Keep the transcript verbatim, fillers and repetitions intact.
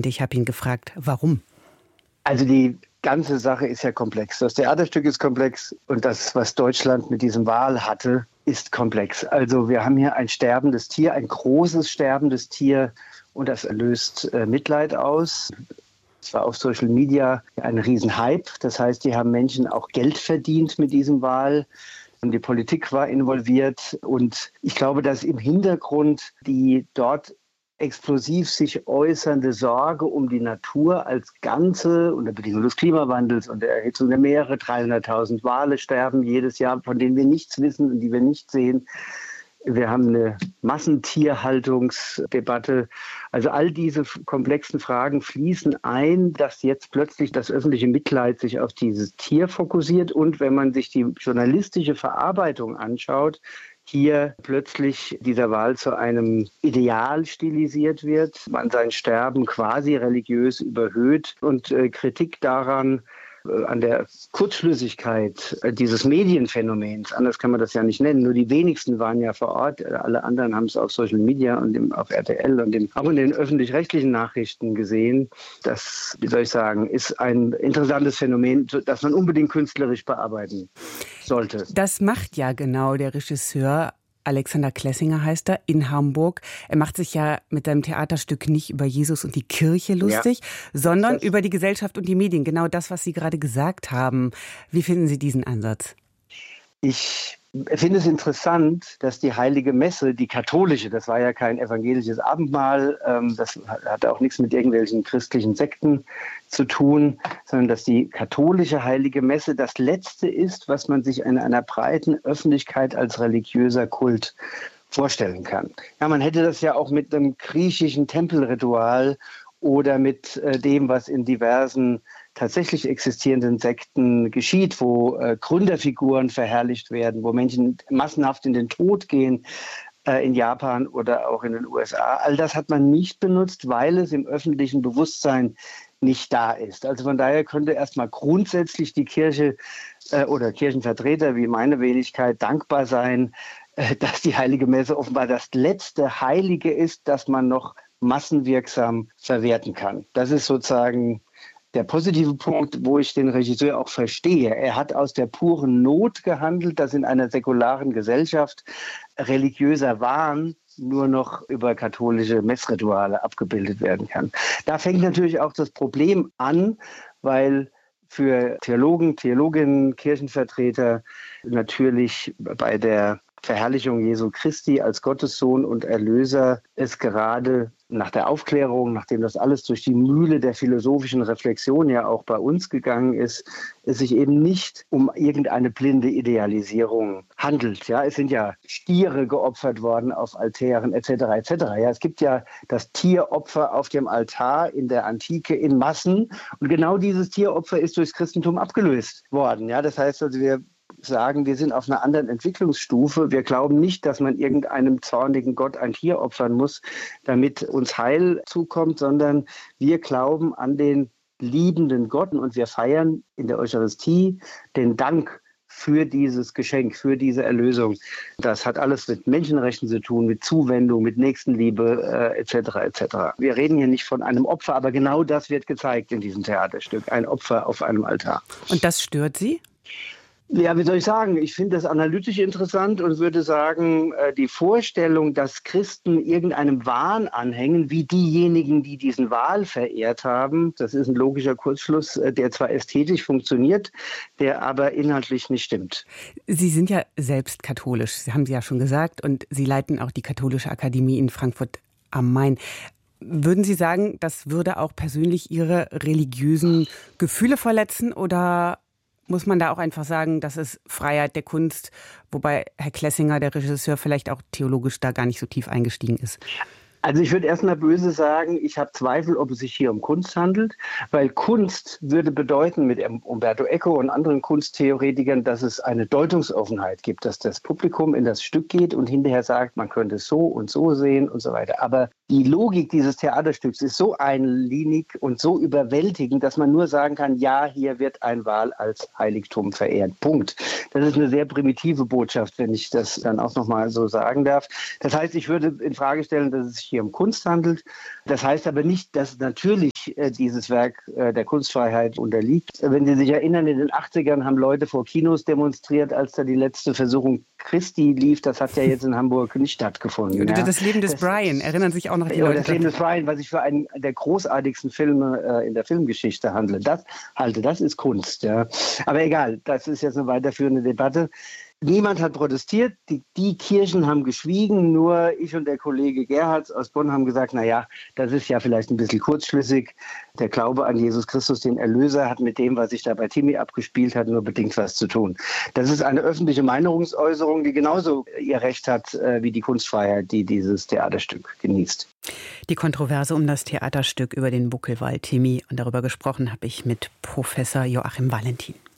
Und ich habe ihn gefragt, warum? Also die ganze Sache ist ja komplex. Das Theaterstück ist komplex und das, was Deutschland mit diesem Wal hatte, ist komplex. Also wir haben hier ein sterbendes Tier, ein großes sterbendes Tier und das löst äh, Mitleid aus. Es war auf Social Media ein Riesenhype. Das heißt, die haben Menschen auch Geld verdient mit diesem Wal. Die Politik war involviert und ich glaube, dass im Hintergrund die dort explosiv sich äußernde Sorge um die Natur als Ganze unter Bedingungen des Klimawandels und der Erhitzung der Meere, dreihunderttausend Wale sterben jedes Jahr, von denen wir nichts wissen und die wir nicht sehen. Wir haben eine Massentierhaltungsdebatte. Also all diese komplexen Fragen fließen ein, dass jetzt plötzlich das öffentliche Mitleid sich auf dieses Tier fokussiert. Und wenn man sich die journalistische Verarbeitung anschaut, hier plötzlich dieser Wal zu einem Ideal stilisiert wird, man sein Sterben quasi religiös überhöht und äh, Kritik daran, an der Kurzschlüssigkeit dieses Medienphänomens, anders kann man das ja nicht nennen, nur die wenigsten waren ja vor Ort, alle anderen haben es auf Social Media und im, auf R T L und im, auch in den öffentlich-rechtlichen Nachrichten gesehen. Das, wie soll ich sagen, ist ein interessantes Phänomen, das man unbedingt künstlerisch bearbeiten sollte. Das macht ja genau der Regisseur. Alexander Klessinger heißt er, in Hamburg. Er macht sich ja mit seinem Theaterstück nicht über Jesus und die Kirche lustig, ja, sondern über die Gesellschaft und die Medien. Genau das, was Sie gerade gesagt haben. Wie finden Sie diesen Ansatz? Ich finde es interessant, dass die Heilige Messe, die katholische, das war ja kein evangelisches Abendmahl, ähm, das hatte auch nichts mit irgendwelchen christlichen Sekten zu tun, sondern dass die katholische Heilige Messe das Letzte ist, was man sich in einer breiten Öffentlichkeit als religiöser Kult vorstellen kann. Ja, man hätte das ja auch mit einem griechischen Tempelritual oder mit äh, dem, was in diversen tatsächlich existierenden Sekten geschieht, wo äh, Gründerfiguren verherrlicht werden, wo Menschen massenhaft in den Tod gehen, äh, in Japan oder auch in den U S A. All das hat man nicht benutzt, weil es im öffentlichen Bewusstsein nicht da ist. Also von daher könnte erstmal grundsätzlich die Kirche äh, oder Kirchenvertreter wie meine Wenigkeit dankbar sein, äh, dass die Heilige Messe offenbar das letzte Heilige ist, das man noch massenwirksam verwerten kann. Das ist sozusagen der positive Punkt, wo ich den Regisseur auch verstehe. Er hat aus der puren Not gehandelt, dass in einer säkularen Gesellschaft religiöser Wahn nur noch über katholische Messrituale abgebildet werden kann. Da fängt natürlich auch das Problem an, weil für Theologen, Theologinnen, Kirchenvertreter natürlich bei der Verherrlichung Jesu Christi als Gottessohn und Erlöser es gerade nach der Aufklärung, nachdem das alles durch die Mühle der philosophischen Reflexion ja auch bei uns gegangen ist, es sich eben nicht um irgendeine blinde Idealisierung handelt. Ja, es sind ja Stiere geopfert worden auf Altären et cetera et cetera. Ja, es gibt ja das Tieropfer auf dem Altar in der Antike in Massen und genau dieses Tieropfer ist durchs Christentum abgelöst worden. Ja, das heißt also, wir sagen, wir sind auf einer anderen Entwicklungsstufe. Wir glauben nicht, dass man irgendeinem zornigen Gott ein Tier opfern muss, damit uns Heil zukommt, sondern wir glauben an den liebenden Gott und wir feiern in der Eucharistie den Dank für dieses Geschenk, für diese Erlösung. Das hat alles mit Menschenrechten zu tun, mit Zuwendung, mit Nächstenliebe äh, et cetera et cetera. Wir reden hier nicht von einem Opfer, aber genau das wird gezeigt in diesem Theaterstück, ein Opfer auf einem Altar. Und das stört Sie? Ja, wie soll ich sagen? Ich finde das analytisch interessant und würde sagen, die Vorstellung, dass Christen irgendeinem Wahn anhängen, wie diejenigen, die diesen Wal verehrt haben, das ist ein logischer Kurzschluss, der zwar ästhetisch funktioniert, der aber inhaltlich nicht stimmt. Sie sind ja selbst katholisch, Sie haben Sie ja schon gesagt, und Sie leiten auch die Katholische Akademie in Frankfurt am Main. Würden Sie sagen, das würde auch persönlich Ihre religiösen Gefühle verletzen oder muss man da auch einfach sagen, das ist Freiheit der Kunst, wobei Herr Klessinger, der Regisseur, vielleicht auch theologisch da gar nicht so tief eingestiegen ist? Also ich würde erstmal böse sagen, ich habe Zweifel, ob es sich hier um Kunst handelt, weil Kunst würde bedeuten mit Umberto Eco und anderen Kunsttheoretikern, dass es eine Deutungsoffenheit gibt, dass das Publikum in das Stück geht und hinterher sagt, man könnte es so und so sehen und so weiter. Aber die Logik dieses Theaterstücks ist so einlinig und so überwältigend, dass man nur sagen kann, ja, hier wird ein Wal als Heiligtum verehrt. Punkt. Das ist eine sehr primitive Botschaft, wenn ich das dann auch nochmal so sagen darf. Das heißt, ich würde in Frage stellen, dass es sich hier um Kunst handelt. Das heißt aber nicht, dass natürlich nicht äh, dieses Werk äh, der Kunstfreiheit unterliegt. Wenn Sie sich erinnern, in den achtzigern haben Leute vor Kinos demonstriert, als da die letzte Versuchung Christi lief. Das hat ja jetzt in Hamburg nicht stattgefunden. Oder ja. das Leben des das, Brian, erinnern sich auch noch die oder Leute. Das Leben des Brian, was ich für einen der großartigsten Filme äh, in der Filmgeschichte handle. Das halte, das ist Kunst. Ja. Aber egal, das ist jetzt eine weiterführende Debatte. Niemand hat protestiert, die, die Kirchen haben geschwiegen, nur ich und der Kollege Gerhards aus Bonn haben gesagt, naja, das ist ja vielleicht ein bisschen kurzschlüssig. Der Glaube an Jesus Christus, den Erlöser, hat mit dem, was sich da bei Timmy abgespielt hat, nur bedingt was zu tun. Das ist eine öffentliche Meinungsäußerung, die genauso ihr Recht hat äh, wie die Kunstfreiheit, die dieses Theaterstück genießt. Die Kontroverse um das Theaterstück über den Buckelwald Timmy, und darüber gesprochen habe ich mit Professor Joachim Valentin.